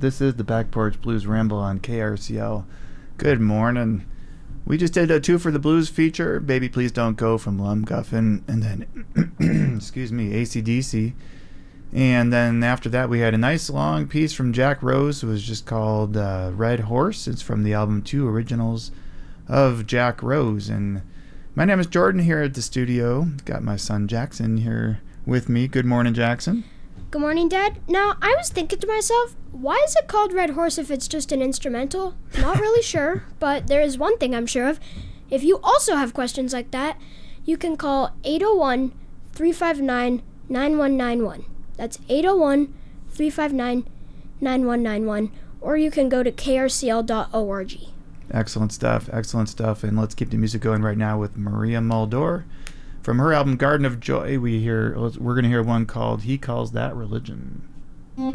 This is the Back Porch Blues Ramble on KRCL. Good morning. We just did a Two for the Blues feature, Baby Please Don't Go from Lumguffin, and then, excuse me, AC/DC. And then after that, we had a nice long piece from Jack Rose. It was just called Red Horse. It's from the album Two Originals of Jack Rose. And my name is Jordan here at the studio. Got my son Jackson here with me. Good morning, Jackson. Good morning, Dad. Now, I was thinking to myself, why is it called Red Horse if it's just an instrumental? Not really sure, but there is one thing I'm sure of. If you also have questions like that, you can call 801-359-9191. That's 801-359-9191. Or you can go to krcl.org. Excellent stuff, excellent stuff. And let's keep the music going right now with Maria Muldaur. From her album Garden of Joy, we're going to hear one called He Calls That Religion.